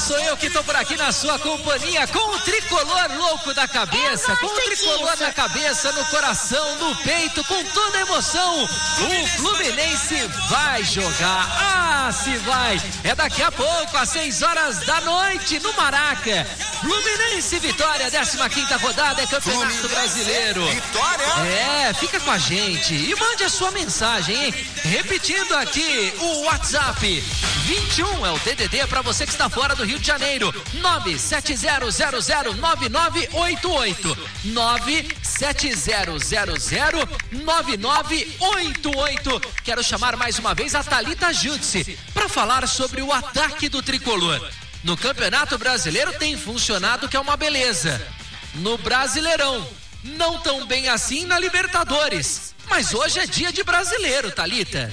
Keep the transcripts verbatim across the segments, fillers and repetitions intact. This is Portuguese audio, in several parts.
sou eu que tô por aqui na sua companhia com o tricolor louco da cabeça, com o tricolor na cabeça, no coração, no peito, com toda a emoção. O Fluminense vai jogar, ah, se vai, é daqui a pouco, às seis horas da noite, no Maraca. Fluminense Vitória, décima quinta rodada, é Campeonato Fluminense Brasileiro. Vitória? É, fica com a gente e mande a sua mensagem, hein? Repetindo aqui, o WhatsApp vinte e um é o D D D para você que está fora do Rio de Janeiro, nove sete zero zero zero nove nove oito oito, nove sete zero zero zero nove nove oito oito. Quero chamar mais uma vez a Thalita Jutsi para falar sobre o ataque do tricolor. No Campeonato Brasileiro tem funcionado, que é uma beleza. No Brasileirão, não tão bem assim na Libertadores. Mas hoje é dia de brasileiro, Thalita.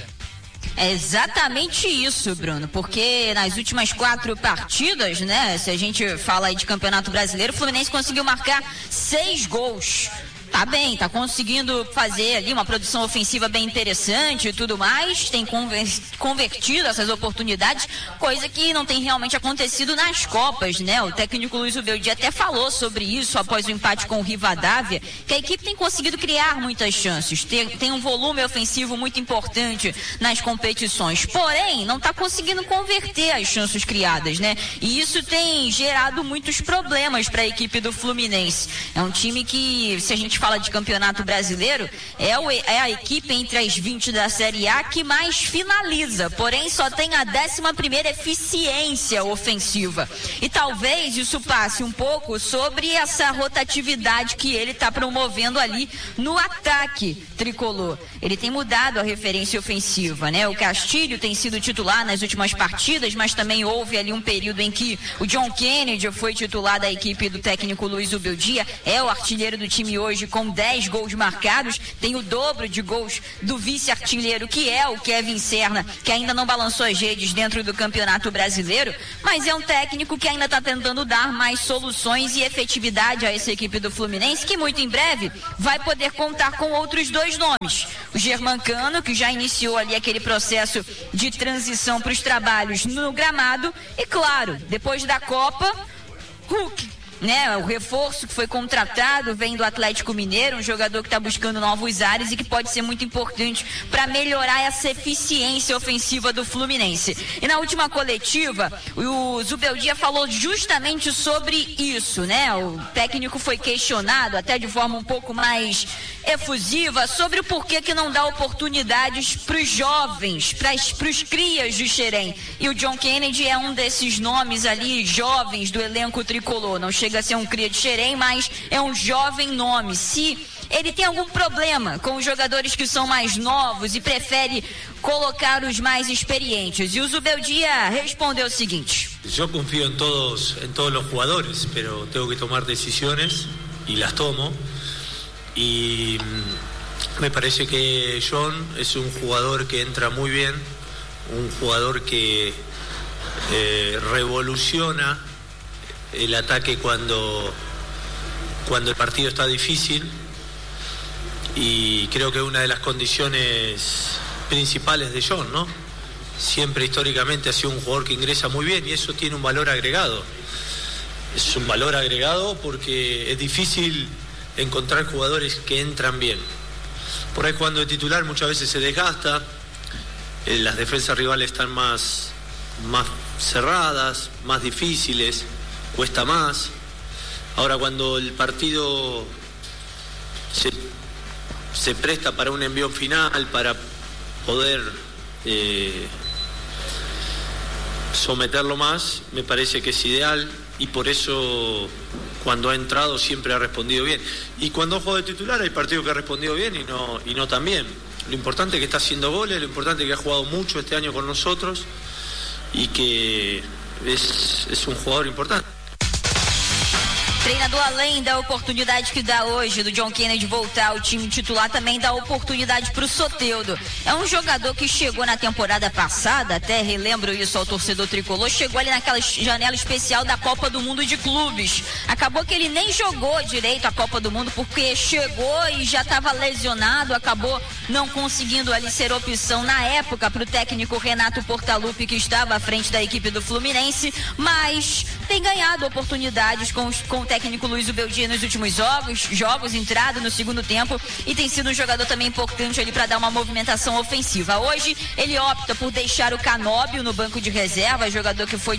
É exatamente isso, Bruno, porque nas últimas quatro partidas, né, se a gente fala aí de Campeonato Brasileiro, o Fluminense conseguiu marcar seis gols. Tá bem, tá conseguindo fazer ali uma produção ofensiva bem interessante e tudo mais, tem convertido essas oportunidades, coisa que não tem realmente acontecido nas Copas, né? O técnico Luiz Ubeldia até falou sobre isso após o empate com o Rivadavia, que a equipe tem conseguido criar muitas chances, tem, tem um volume ofensivo muito importante nas competições, porém, não tá conseguindo converter as chances criadas, né? E isso tem gerado muitos problemas para a equipe do Fluminense. É um time que, se a gente fala de Campeonato Brasileiro, é, o, é a equipe entre as vinte da Série A que mais finaliza, porém só tem a décima primeira eficiência ofensiva. E talvez isso passe um pouco sobre essa rotatividade que ele está promovendo ali no ataque tricolor. Ele tem mudado a referência ofensiva, né? O Castilho tem sido titular nas últimas partidas, mas também houve ali um período em que o John Kennedy foi titular da equipe do técnico Luiz Ubeldia, é o artilheiro do time hoje com dez gols marcados, tem o dobro de gols do vice-artilheiro, que é o Kevin Serna, que ainda não balançou as redes dentro do Campeonato Brasileiro, mas é um técnico que ainda está tentando dar mais soluções e efetividade a essa equipe do Fluminense, que muito em breve vai poder contar com outros dois nomes. O Germancano, que já iniciou ali aquele processo de transição para os trabalhos no gramado, e claro, depois da Copa, Hulk, né, o reforço que foi contratado vem do Atlético Mineiro, um jogador que está buscando novos ares e que pode ser muito importante para melhorar essa eficiência ofensiva do Fluminense. E na última coletiva, o Zubeldia falou justamente sobre isso, né? O técnico foi questionado, até de forma um pouco mais efusiva, sobre o porquê que não dá oportunidades para os jovens, para os crias do Xerém. E o John Kennedy é um desses nomes ali, jovens do elenco tricolor. Não chega a ser um cria de Xerém, mas é um jovem nome. Se ele tem algum problema com os jogadores que são mais novos e prefere colocar os mais experientes. E o Zubeldia respondeu o seguinte: Eu confio em todos, em todos os jogadores, pero tenho que tomar decisões e las tomo. Y me parece que John es un jugador que entra muy bien, un jugador que eh, revoluciona el ataque cuando, cuando el partido está difícil, y creo que una de las condiciones principales de John, ¿no? Siempre históricamente ha sido un jugador que ingresa muy bien y eso tiene un valor agregado. Es un valor agregado porque es difícil encontrar jugadores que entran bien. Por ahí jugando de titular muchas veces se desgasta, eh, las defensas rivales están más, más cerradas, más difíciles, cuesta más. Ahora cuando el partido se, se presta para un envión final, para poder eh, someterlo más, me parece que es ideal, y por eso cuando ha entrado siempre ha respondido bien. Y cuando ha jugado de titular hay partidos que ha respondido bien y no, y no tan bien. Lo importante es que está haciendo goles, lo importante es que ha jugado mucho este año con nosotros y que es, es un jugador importante. treinador, além da oportunidade que dá hoje do John Kennedy voltar ao time titular, também dá oportunidade pro Soteldo. É um jogador que chegou na temporada passada, até relembro isso ao torcedor tricolor, chegou ali naquela janela especial da Copa do Mundo de Clubes. Acabou que ele nem jogou direito a Copa do Mundo porque chegou e já estava lesionado, acabou não conseguindo ali ser opção na época pro técnico Renato Portaluppi, que estava à frente da equipe do Fluminense, mas tem ganhado oportunidades com, os, com o técnico Luiz Ubeldia nos últimos jogos, jogos entrado no segundo tempo, e tem sido um jogador também importante ali para dar uma movimentação ofensiva. Hoje ele opta por deixar o Canóbio no banco de reserva, jogador que foi